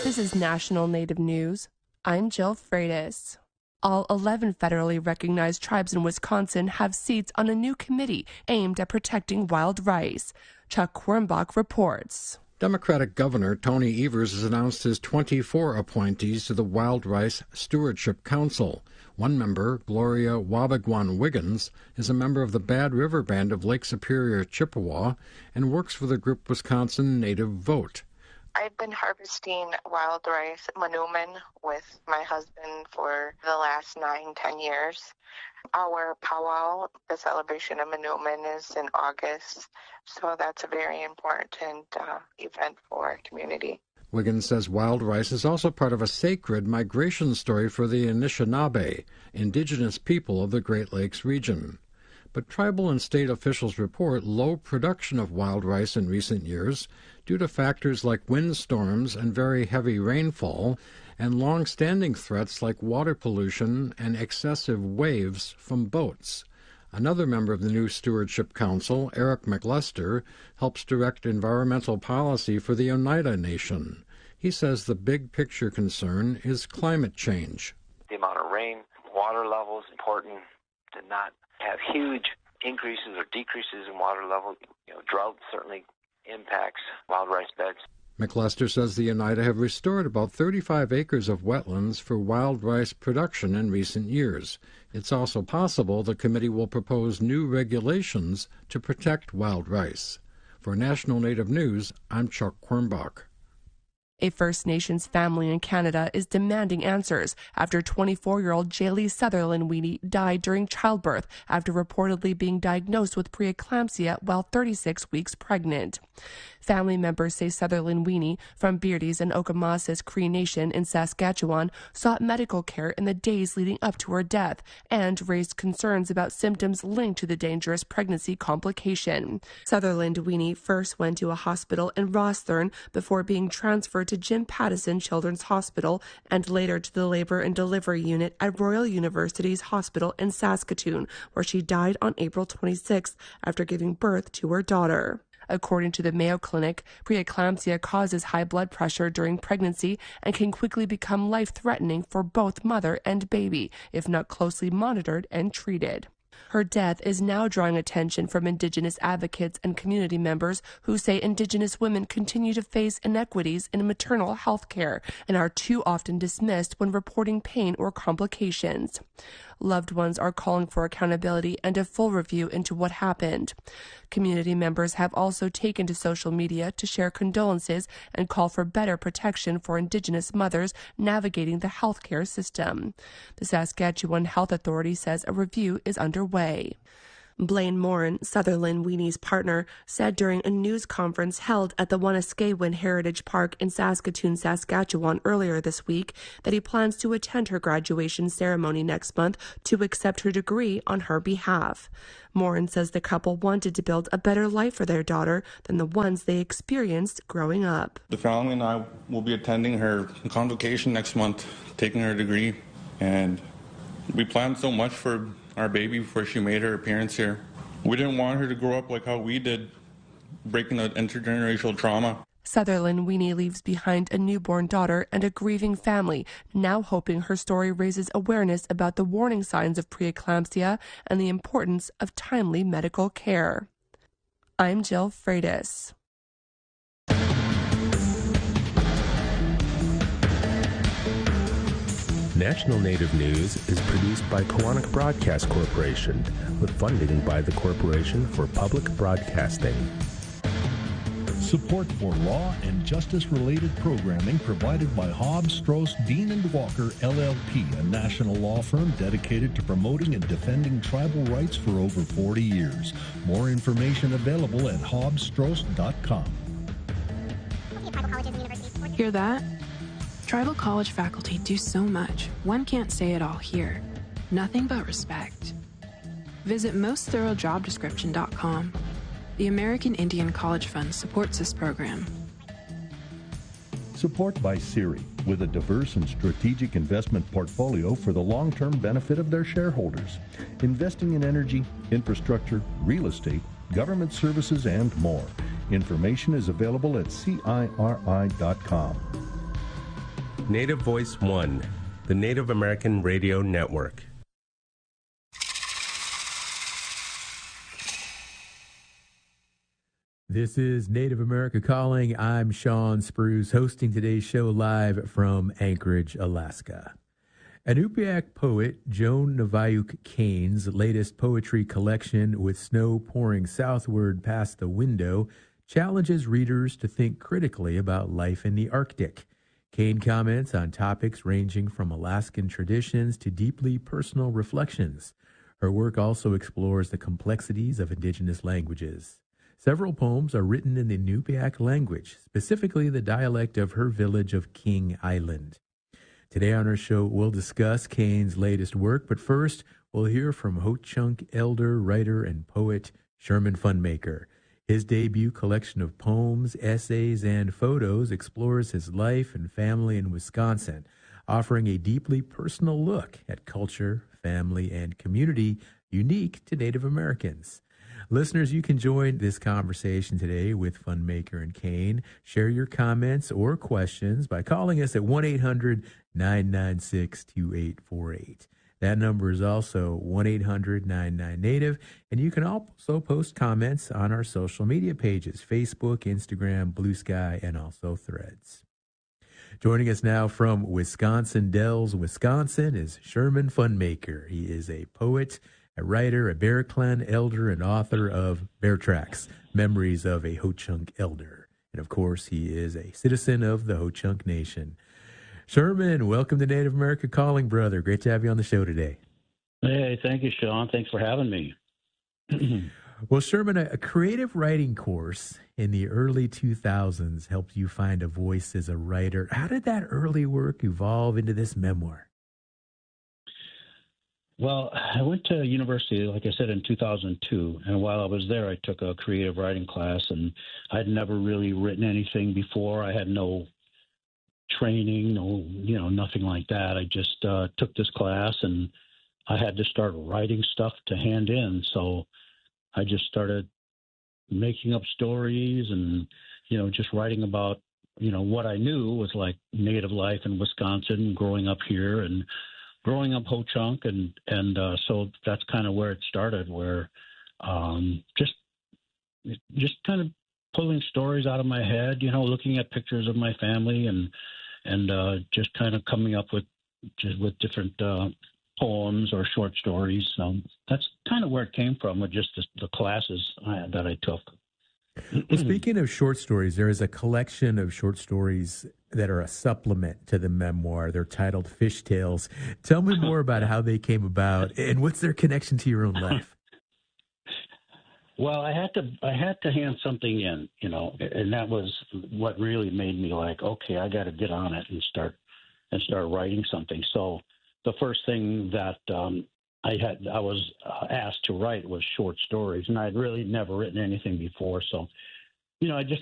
This is National Native News. I'm Jill Freitas. All 11 federally recognized tribes in Wisconsin have seats on a new committee aimed at protecting wild rice. Chuck Quirmbach reports. Democratic Governor Tony Evers has announced his 24 appointees to the Wild Rice Stewardship Council. One member, Gloria Wabagwan Wiggins, is a member of the Bad River Band of Lake Superior, Chippewa, and works for the group Wisconsin Native Vote. I've been harvesting wild rice manoomin with my husband for the last 9-10 years. Our powwow, the celebration of manoomin, is in August, so that's a very important event for our community. Wiggins says wild rice is also part of a sacred migration story for the Anishinaabe, indigenous people of the Great Lakes region. But tribal and state officials report low production of wild rice in recent years due to factors like windstorms and very heavy rainfall, and long-standing threats like water pollution and excessive waves from boats. Another member of the new Stewardship Council, Eric McLester, helps direct environmental policy for the Oneida Nation. He says the big-picture concern is climate change. The amount of rain, water levels, important to not have huge increases or decreases in water level. Drought certainly impacts wild rice beds. McLester says the Oneida have restored about 35 acres of wetlands for wild rice production in recent years. It's also possible the committee will propose new regulations to protect wild rice. For National Native News, I'm Chuck Quirmbach. A First Nations family in Canada is demanding answers after 24-year-old Jaylee Sutherland Weenie died during childbirth after reportedly being diagnosed with preeclampsia while 36 weeks pregnant. Family members say Sutherland Weenie from Beardy's and Okamasas Cree Nation in Saskatchewan sought medical care in the days leading up to her death and raised concerns about symptoms linked to the dangerous pregnancy complication. Sutherland Weenie first went to a hospital in Rosthern before being transferred to Jim Pattison Children's Hospital and later to the Labor and Delivery Unit at Royal University's Hospital in Saskatoon, where she died on April 26th after giving birth to her daughter. According to the Mayo Clinic, preeclampsia causes high blood pressure during pregnancy and can quickly become life-threatening for both mother and baby if not closely monitored and treated. Her death is now drawing attention from Indigenous advocates and community members who say Indigenous women continue to face inequities in maternal health care and are too often dismissed when reporting pain or complications. Loved ones are calling for accountability and a full review into what happened. Community members have also taken to social media to share condolences and call for better protection for Indigenous mothers navigating the healthcare system. The Saskatchewan Health Authority says a review is underway. Blaine Morin, Sutherland Weenie's partner, said during a news conference held at the Wanuskewin Heritage Park in Saskatoon, Saskatchewan earlier this week that he plans to attend her graduation ceremony next month to accept her degree on her behalf. Morin says the couple wanted to build a better life for their daughter than the ones they experienced growing up. The family and I will be attending her convocation next month, taking her degree, and we planned so much for our baby before she made her appearance here. We didn't want her to grow up like how we did, breaking the intergenerational trauma. Sutherland Weenie leaves behind a newborn daughter and a grieving family, now hoping her story raises awareness about the warning signs of preeclampsia and the importance of timely medical care. I'm Jill Freitas. National Native News is produced by Koahnic Broadcast Corporation with funding by the Corporation for Public Broadcasting. Support for law and justice-related programming provided by Hobbs, Strauss, Dean & Walker, LLP, a national law firm dedicated to promoting and defending tribal rights for over 40 years. More information available at hobbsstrauss.com. Hear that? Tribal college faculty do so much, one can't say it all here. Nothing but respect. Visit mostthoroughdjobdescription.com. The American Indian College Fund supports this program. Support by Siri, with a diverse and strategic investment portfolio for the long-term benefit of their shareholders, investing in energy, infrastructure, real estate, government services, and more. Information is available at CIRI.com. Native Voice One, the Native American Radio Network. This is Native America Calling. I'm Sean Spruce, hosting today's show live from Anchorage, Alaska. Inupiaq poet Joan Navajuk Kane's latest poetry collection, With Snow Pouring Southward Past the Window, challenges readers to think critically about life in the Arctic. Kane comments on topics ranging from Alaskan traditions to deeply personal reflections. Her work also explores the complexities of indigenous languages. Several poems are written in the Inupiaq language, specifically the dialect of her village of King Island. Today on our show, we'll discuss Kane's latest work, but first, we'll hear from Ho-Chunk elder, writer, and poet Sherman Funmaker. His debut collection of poems, essays, and photos explores his life and family in Wisconsin, offering a deeply personal look at culture, family, and community unique to Native Americans. Listeners, you can join this conversation today with Funmaker and Kane. Share your comments or questions by calling us at 1-800-996-2848. That number is also 1-800-99-NATIVE, and you can also post comments on our social media pages, Facebook, Instagram, Blue Sky, and also Threads. Joining us now from Wisconsin Dells, Wisconsin, is Sherman Funmaker. He is a poet, a writer, a Bear Clan elder, and author of Bear Tracks, Memories of a Ho-Chunk Elder. And of course, he is a citizen of the Ho-Chunk Nation. Sherman, welcome to Native America Calling, brother. Great to have you on the show today. Hey, thank you, Sean. Thanks for having me. Well, Sherman, a creative writing course in the early 2000s helped you find a voice as a writer. How did that early work evolve into this memoir? Well, I went to university, like I said, in 2002. And while I was there, I took a creative writing class, and I'd never really written anything before. I had no training, nothing like that. I just took this class, and I had to start writing stuff to hand in. So I just started making up stories and, just writing about, what I knew was like native life in Wisconsin, growing up here and growing up Ho-Chunk. And so that's kind of where it started, where just kind of pulling stories out of my head, looking at pictures of my family and just kind of coming up with different poems or short stories. So that's kind of where it came from, with just the classes that I took. Well, speaking of short stories, there is a collection of short stories that are a supplement to the memoir. They're titled Fish Tales. Tell me more about how they came about and what's their connection to your own life. Well, I had to hand something in, and that was what really made me like, okay, I got to get on it and start writing something. So the first thing that I was asked to write was short stories, and I'd really never written anything before. So, I just